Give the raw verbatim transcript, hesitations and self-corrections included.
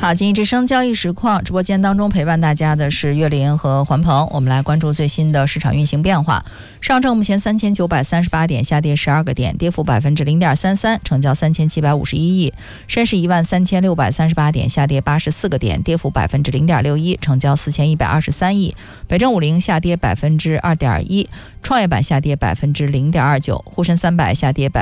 好，经济之声交易实况直播间当中陪伴大家的是岳林和环鹏，我们来关注最新的市场运行变化。上证目前三千九百三十八点，下跌十二个点，跌幅百分之零点三三，成交三千七百五十一亿。深市一万三千六百三十八点，下跌八十四个点，跌幅百分之零点六一，成交四千一百二十三亿。北证五零下跌百分之二点一，创业板下跌百分之零点二九，沪深三百下跌百。